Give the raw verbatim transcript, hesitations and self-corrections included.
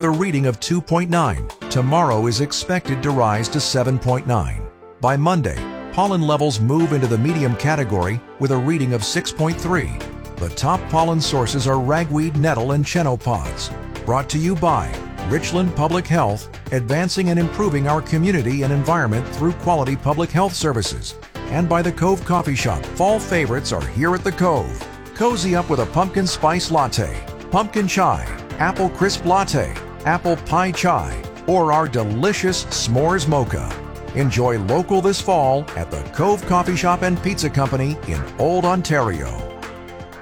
a reading of two point nine. Tomorrow is expected to rise to seven point nine. By Monday, pollen levels move into the medium category with a reading of six point three. The top pollen sources are ragweed, nettle, and chenopause. Brought to you by Richland Public Health, advancing and improving our community and environment through quality public health services. And by the Cove Coffee Shop. Fall favorites are here at the Cove. Cozy up with a pumpkin spice latte, pumpkin chai, apple crisp latte, apple pie chai, or our delicious s'mores mocha. Enjoy local this fall at the Cove Coffee Shop and Pizza Company in Old Ontario.